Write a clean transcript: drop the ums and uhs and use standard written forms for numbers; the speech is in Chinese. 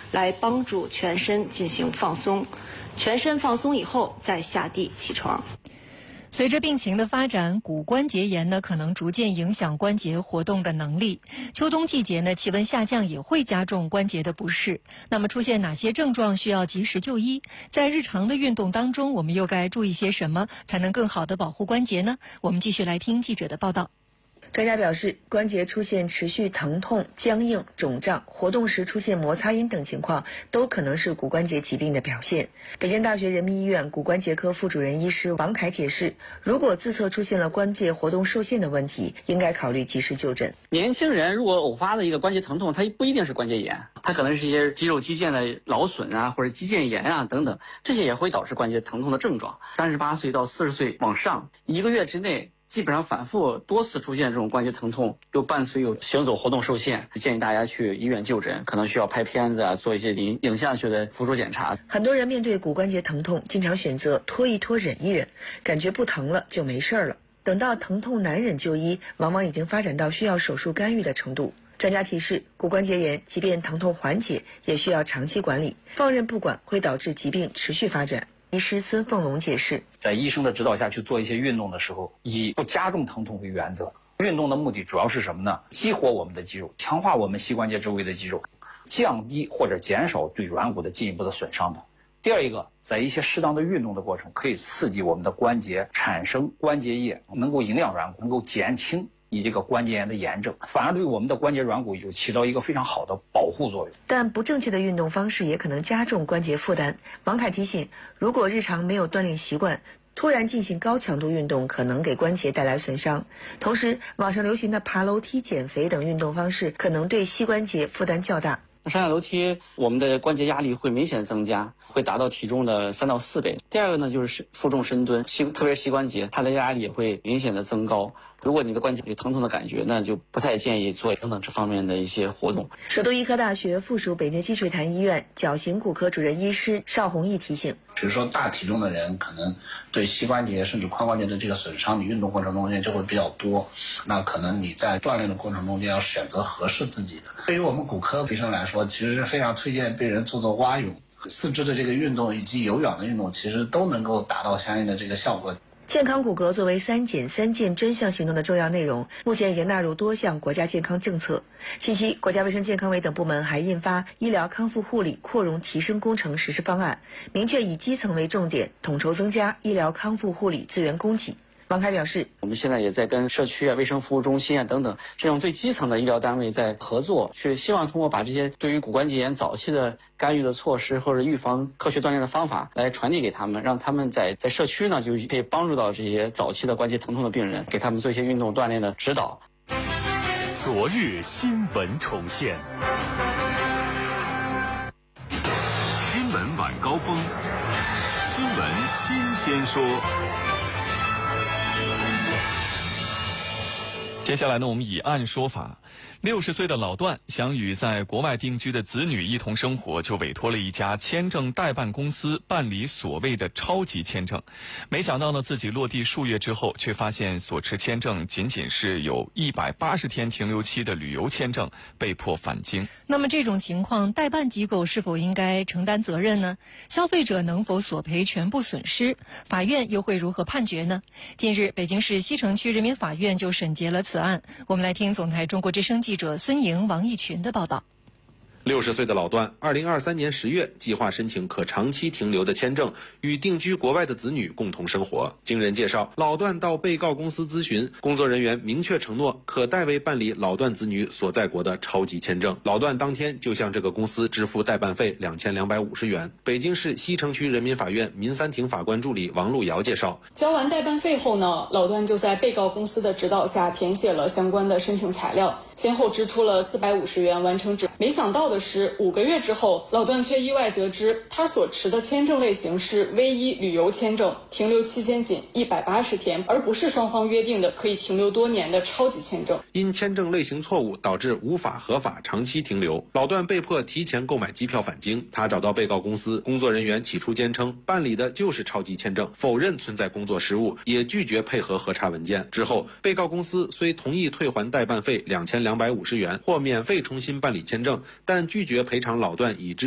来帮助全身进行放松。全身放松以后再下地起床。 随着病情的发展，骨关节炎呢可能逐渐影响关节活动的能力。秋冬季节呢，气温下降也会加重关节的不适。那么出现哪些症状需要及时就医？在日常的运动当中，我们又该注意些什么，才能更好地保护关节呢？我们继续来听记者的报道。 专家表示，关节出现持续疼痛、僵硬、肿胀，活动时出现摩擦音等情况，都可能是骨关节疾病的表现。北京大学人民医院骨关节科副主任医师王凯解释，如果自测出现了关节活动受限的问题，应该考虑及时就诊。 年轻人如果偶发的一个关节疼痛，它不一定是关节炎，它可能是一些肌肉肌腱的劳损啊，或者肌腱炎啊等等，这些也会导致关节疼痛的症状。38岁到40岁往上，1个月之内基本上反复多次出现这种关节疼痛，又伴随有行走活动受限，建议大家去医院就诊，可能需要拍片子啊，做一些影像学的辅助检查。 很多人面对骨关节疼痛，经常选择拖一拖、忍一忍，感觉不疼了就没事了。等到疼痛难忍就医，往往已经发展到需要手术干预的程度。专家提示，骨关节炎即便疼痛缓解，也需要长期管理，放任不管会导致疾病持续发展。医师孙凤龙解释， 在医生的指导下去做一些运动的时候，以不加重疼痛为原则。运动的目的主要是什么呢？激活我们的肌肉，强化我们膝关节周围的肌肉，降低或者减少对软骨的进一步的损伤的。第二一个，在一些适当的运动的过程，可以刺激我们的关节产生关节液，能够营养软骨，能够减轻你这个关节炎的炎症，反而对我们的关节软骨有起到一个非常好的保护作用。 但不正确的运动方式也可能加重关节负担。王凯提醒，如果日常没有锻炼习惯，突然进行高强度运动可能给关节带来损伤。同时，网上流行的爬楼梯、减肥等运动方式可能对膝关节负担较大。 上下楼梯，我们的关节压力会明显增加，会达到体重的3到4倍。第二个呢，就是负重深蹲，特别是膝关节，它的压力也会明显的增高。如果你的关节有疼痛的感觉，那就不太建议做等等这方面的一些活动。 首都医科大学附属北京积水潭医院矫形骨科主任医师邵宏毅提醒， 比如说大体重的人，可能对膝关节甚至髋关节的这个损伤，你运动过程中间就会比较多。那可能你在锻炼的过程中间要选择合适自己的。对于我们骨科医生来说，其实是非常推荐病人做蛙泳、四肢的这个运动以及有氧的运动，其实都能够达到相应的这个效果。 健康骨骼作为3减3健专项行动的重要内容，目前已经纳入多项国家健康政策。近期，国家卫生健康委等部门还印发《医疗康复护理扩容提升工程实施方案》，明确以基层为重点，统筹增加医疗康复护理资源供给。王凯表示， 我们现在也在跟社区啊、卫生服务中心啊等等这种最基层的医疗单位在合作，去希望通过把这些对于骨关节炎早期的干预的措施或者预防科学锻炼的方法来传递给他们，让他们在社区呢就可以帮助到这些早期的关节疼痛的病人，给他们做一些运动锻炼的指导。 昨日新闻重现，新闻晚高峰，新闻新鲜说。接下来呢，我们以案说法。60岁的老段想与在国外定居的子女一同生活，就委托了一家签证代办公司办理所谓的超级签证。没想到呢，自己落地数月之后，却发现所持签证仅仅是有180天停留期的旅游签证，被迫返京。 那么这种情况，代办机构是否应该承担责任呢？消费者能否索赔全部损失？法院又会如何判决呢？近日，北京市西城区人民法院就审结了此案。我们来听总台中国之声记者孙莹、王义群的报道。 60岁的老段，2023年10月计划申请可长期停留的签证，与定居国外的子女共同生活。经人介绍，老段到被告公司咨询，工作人员明确承诺可代为办理老段子女所在国的超级签证。老段当天就向这个公司支付代办费2250元。北京市西城区人民法院民三庭法官助理王璐瑶介绍， 交完代办费后呢，老段就在被告公司的指导下填写了相关的申请材料，先后支出了450元完成纸。没想到的是，5个月之后，老段却意外得知他所持的签证类型是V1旅游签证，停留期间仅180天，而不是双方约定的可以停留多年的超级签证。 因签证类型错误，导致无法合法长期停留，老段被迫提前购买机票返京。他找到被告公司，工作人员起初坚称办理的就是超级签证，否认存在工作失误，也拒绝配合核查文件。之后，被告公司虽同意退还代办费2250元或免费重新办理签证，但拒绝赔偿老段已知